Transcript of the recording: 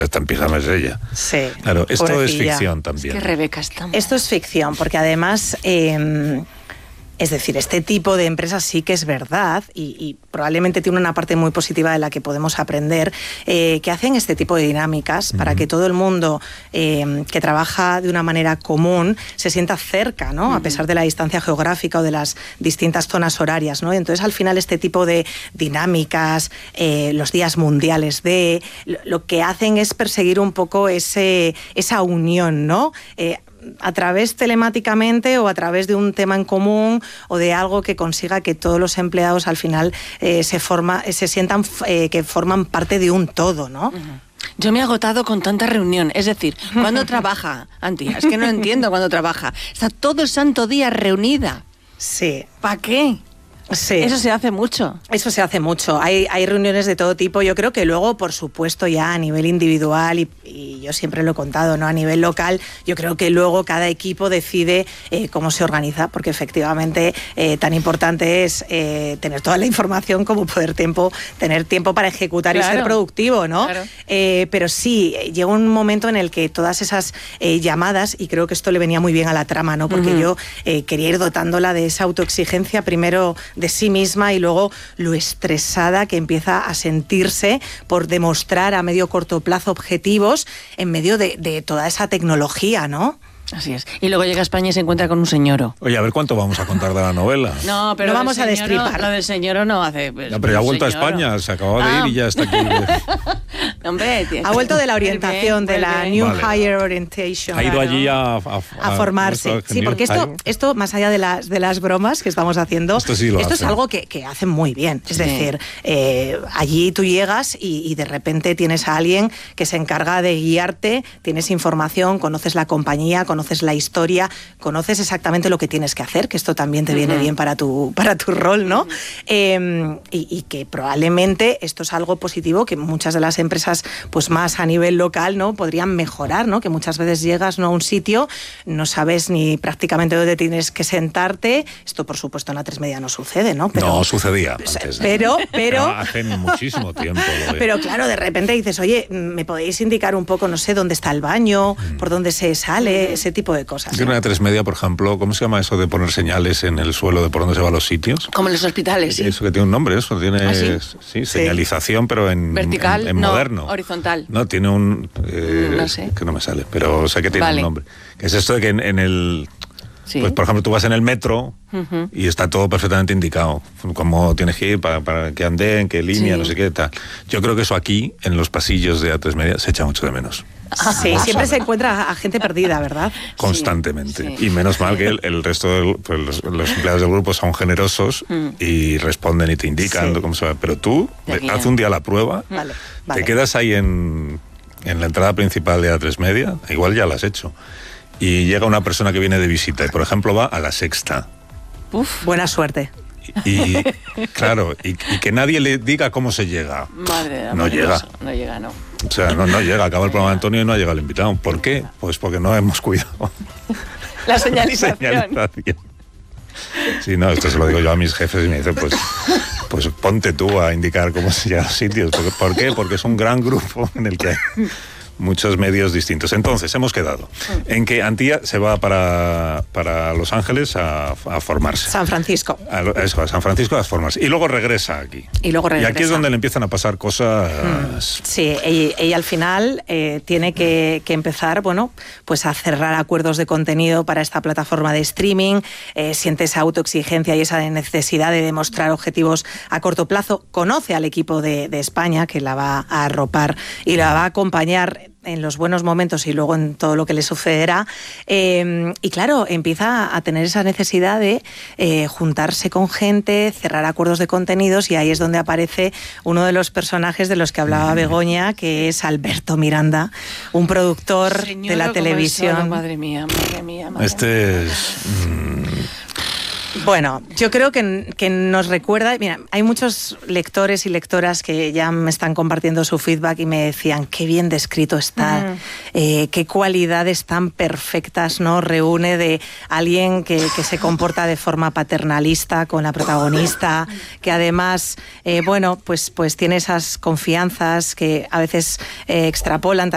Esta en pijama es ella. Sí. Claro, esto pobrecilla. es ficción también. Es que Rebeca está mal. Esto es ficción, porque además, es decir, este tipo de empresas sí que es verdad y probablemente tiene una parte muy positiva de la que podemos aprender, que hacen este tipo de dinámicas para que todo el mundo que trabaja de una manera común se sienta cerca, ¿no? A pesar de la distancia geográfica o de las distintas zonas horarias, ¿no? Y entonces, al final, este tipo de dinámicas, los días mundiales lo que hacen es perseguir un poco esa unión, ¿no? A través telemáticamente o a través de un tema en común o de algo que consiga que todos los empleados al final se sientan que forman parte de un todo, ¿no? Yo me he agotado con tanta reunión. Es decir, ¿cuándo trabaja, Antía? Es que no entiendo cuándo trabaja. Está todo el santo día reunida. Sí. ¿Para qué? Sí. Eso se hace mucho. Eso se hace mucho. Hay reuniones de todo tipo. Yo creo que luego, por supuesto, ya a nivel individual, y yo siempre lo he contado, ¿no? A nivel local, yo creo que luego cada equipo decide cómo se organiza, porque efectivamente tan importante es tener toda la información como tener tiempo para ejecutar y ser productivo, ¿no? Claro. Pero sí, llega un momento en el que todas esas llamadas, y creo que esto le venía muy bien a la trama, ¿no? Porque yo quería ir dotándola de esa autoexigencia, primero de sí misma y luego lo estresada que empieza a sentirse por demostrar a medio corto plazo objetivos en medio de toda esa tecnología, ¿no? Así es. Y luego llega a España y se encuentra con un señoro. Oye, a ver cuánto vamos a contar de la novela. No, pero no vamos a destripar. Lo del señoro no hace... Pues, no, pero ya ha vuelto a España, se acababa de ir y ya está aquí. Hombre, ha vuelto de la orientación, de la New Hire Orientation. Ha ido allí a formarse. Sí, porque esto, más allá de las bromas que estamos haciendo, esto es algo que hacen muy bien. Es decir, allí tú llegas y de repente tienes a alguien que se encarga de guiarte, tienes información, conoces la compañía, conoces la historia, conoces exactamente lo que tienes que hacer, que esto también te viene bien para tu rol, ¿no? Y que probablemente esto es algo positivo que muchas de las empresas, pues más a nivel local, ¿no? Podrían mejorar, ¿no? Que muchas veces llegas, ¿no?, a un sitio, no sabes ni prácticamente dónde tienes que sentarte. Esto, por supuesto, en A3 Media no sucede, ¿no? Pero, no sucedía antes. Pero hace muchísimo tiempo. Pero claro, de repente dices, oye, ¿me podéis indicar un poco, no sé, dónde está el baño, por dónde se sale, ese tipo de cosas? Yo en A3 Media, por ejemplo, ¿cómo se llama eso de poner señales en el suelo de por dónde se van los sitios? Como en los hospitales, sí. Eso que tiene un nombre, eso tiene señalización, pero en vertical, en moderno. Horizontal. No, tiene un no sé. que no me sale, pero sé que tiene un nombre. Que es esto de que en el pues por ejemplo tú vas en el metro y está todo perfectamente indicado, cómo tienes que ir, para qué andén, qué línea, no sé qué tal. Yo creo que eso aquí, en los pasillos de A3 Media, se echa mucho de menos. Sí, siempre se encuentra a gente perdida, ¿verdad? Constantemente. Sí. Y menos mal que el resto de los empleados del grupo son generosos y responden y te indican cómo se va. Pero tú, haz un día la prueba, te quedas ahí en la entrada principal de A3 Media, igual ya la has hecho, y llega una persona que viene de visita y, por ejemplo, va a la sexta. Uf, buena suerte. Y claro, y que nadie le diga cómo se llega. Madre, no llega. No llega, no. O sea, no llega, acaba el programa de Antonio y no ha llegado el invitado. ¿Por qué? Pues porque no hemos cuidado la señalización. Sí, no, esto se lo digo yo a mis jefes y me dicen, pues ponte tú a indicar cómo se llega a los sitios. ¿Por qué? Porque es un gran grupo en el que hay muchos medios distintos. Entonces, hemos quedado en que Antía se va para Los Ángeles a formarse. San Francisco. A San Francisco a formarse. Y luego regresa aquí. Y aquí es donde le empiezan a pasar cosas. Sí, ella al final tiene que empezar, bueno, pues a cerrar acuerdos de contenido para esta plataforma de streaming, siente esa autoexigencia y esa necesidad de demostrar objetivos a corto plazo. Conoce al equipo de España, que la va a arropar y la va a acompañar en los buenos momentos y luego en todo lo que le sucederá, y claro, empieza a tener esa necesidad de juntarse con gente, cerrar acuerdos de contenidos, y ahí es donde aparece uno de los personajes de los que hablaba Begoña, que es Alberto Miranda, un productor de la televisión. Madre mía. Este es... Bueno, yo creo que nos recuerda... Mira, hay muchos lectores y lectoras que ya me están compartiendo su feedback y me decían qué bien descrito está, qué cualidades tan perfectas, ¿no?, reúne de alguien que se comporta de forma paternalista con la protagonista, que además, bueno, pues tiene esas confianzas que a veces extrapolan